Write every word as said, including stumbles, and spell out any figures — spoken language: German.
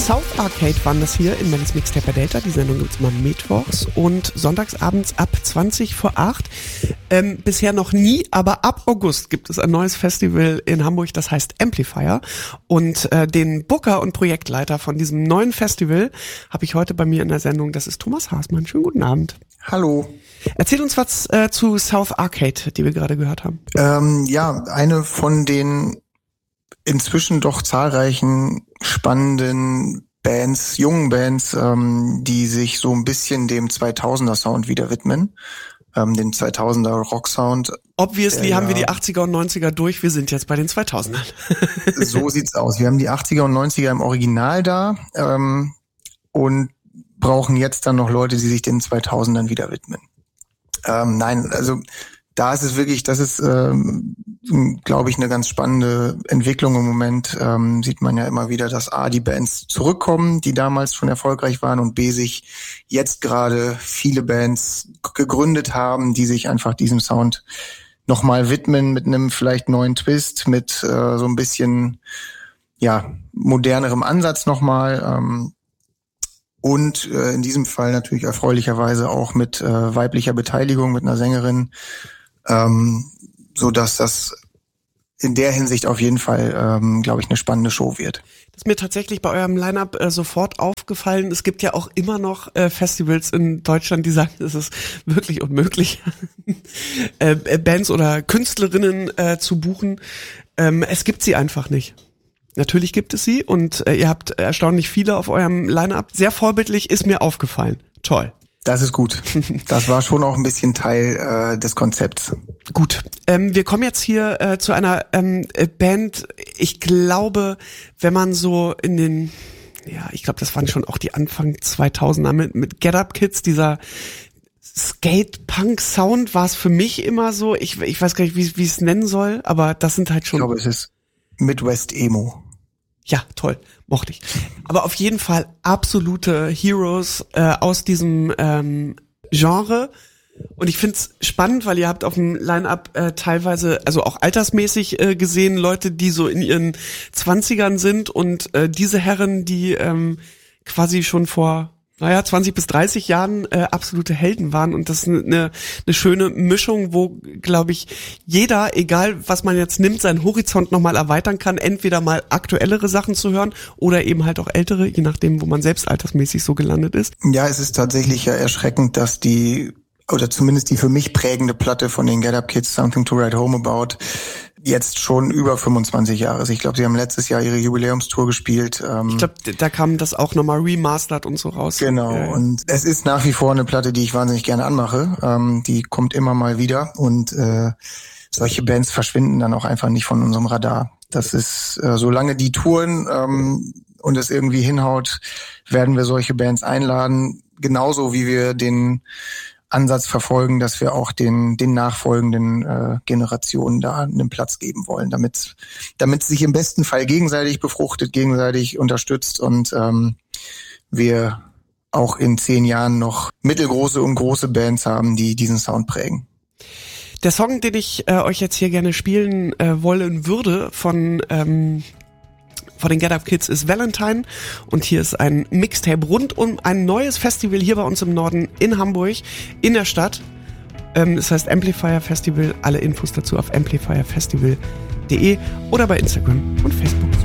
South Arcade waren das hier in Melly's Mixtape Delta. Die Sendung gibt's immer mittwochs und sonntagsabends ab zwanzig vor acht. Ähm, bisher noch nie, aber ab August gibt es ein neues Festival in Hamburg, das heißt Amplifier. Und äh, den Booker und Projektleiter von diesem neuen Festival habe ich heute bei mir in der Sendung. Das ist Thomas Haßmann. Schönen guten Abend. Hallo. Erzähl uns was äh, zu South Arcade, die wir gerade gehört haben. Ähm, ja, eine von den inzwischen doch zahlreichen spannenden Bands, jungen Bands, ähm, die sich so ein bisschen dem zweitausender Sound wieder widmen, ähm, dem zweitausender Rock-Sound. Obviously haben wir die achtziger und neunziger durch, wir sind jetzt bei den zweitausendern. So sieht's aus. Wir haben die achtziger und neunziger im Original da ähm, und brauchen jetzt dann noch Leute, die sich den zweitausendern wieder widmen. Ähm, nein, also da ist es wirklich, das ist, ähm, glaube ich, eine ganz spannende Entwicklung im Moment. Ähm, sieht man ja immer wieder, dass A, die Bands zurückkommen, die damals schon erfolgreich waren, und B, sich jetzt gerade viele Bands gegründet haben, die sich einfach diesem Sound nochmal widmen mit einem vielleicht neuen Twist, mit äh, so ein bisschen ja modernerem Ansatz nochmal. Ähm, und äh, in diesem Fall natürlich erfreulicherweise auch mit äh, weiblicher Beteiligung, mit einer Sängerin, ähm, so dass das in der Hinsicht auf jeden Fall, ähm, glaube ich, eine spannende Show wird. Das ist mir tatsächlich bei eurem Line-Up äh, sofort aufgefallen. Es gibt ja auch immer noch äh, Festivals in Deutschland, die sagen, es ist wirklich unmöglich, äh, Bands oder Künstlerinnen äh, zu buchen. Ähm, es gibt sie einfach nicht. Natürlich gibt es sie und äh, ihr habt erstaunlich viele auf eurem Line-Up. Sehr vorbildlich, ist mir aufgefallen. Toll. Das ist gut. Das war schon auch ein bisschen Teil äh, des Konzepts. Gut, ähm, wir kommen jetzt hier äh, zu einer ähm, Band. Ich glaube, wenn man so in den, ja, ich glaube, das waren schon auch die Anfang zweitausender mit, mit Get Up Kids, dieser Skate-Punk-Sound war es für mich immer so. Ich, ich weiß gar nicht, wie wie ich es nennen soll, aber das sind halt schon. Ich glaube, es ist Midwest-Emo. Ja, toll, mochte ich. Aber auf jeden Fall absolute Heroes äh, aus diesem ähm, Genre. Und ich find's spannend, weil ihr habt auf dem Line-Up äh, teilweise, also auch altersmäßig äh, gesehen, Leute, die so in ihren Zwanzigern sind und äh, diese Herren, die ähm, quasi schon vor naja, zwanzig bis dreißig Jahren äh, absolute Helden waren, und das ist eine eine schöne Mischung, wo, glaube ich, jeder, egal was man jetzt nimmt, seinen Horizont nochmal erweitern kann, entweder mal aktuellere Sachen zu hören oder eben halt auch ältere, je nachdem, wo man selbst altersmäßig so gelandet ist. Ja, es ist tatsächlich ja erschreckend, dass die, oder zumindest die für mich prägende Platte von den Get Up Kids, Something to Write Home About, jetzt schon über fünfundzwanzig Jahre ist. Ich glaube, sie haben letztes Jahr ihre Jubiläumstour gespielt. Ähm, ich glaube, da kam das auch nochmal remastered und so raus. Genau, ja, ja. Und es ist nach wie vor eine Platte, die ich wahnsinnig gerne anmache. Ähm, die kommt immer mal wieder, und äh, solche Bands verschwinden dann auch einfach nicht von unserem Radar. Das ist, äh, solange die touren ähm, und es irgendwie hinhaut, werden wir solche Bands einladen. Genauso wie wir den Ansatz verfolgen, dass wir auch den den nachfolgenden äh, Generationen da einen Platz geben wollen, damit damit sich im besten Fall gegenseitig befruchtet, gegenseitig unterstützt und ähm, wir auch in zehn Jahren noch mittelgroße und große Bands haben, die diesen Sound prägen. Der Song, den ich äh, euch jetzt hier gerne spielen äh, wollen würde von ähm von den Get Up Kids, ist Valentine, und hier ist ein Mixtape rund um ein neues Festival hier bei uns im Norden in Hamburg, in der Stadt. Ähm, das heißt Amplifier Festival. Alle Infos dazu auf amplifier festival punkt de oder bei Instagram und Facebook.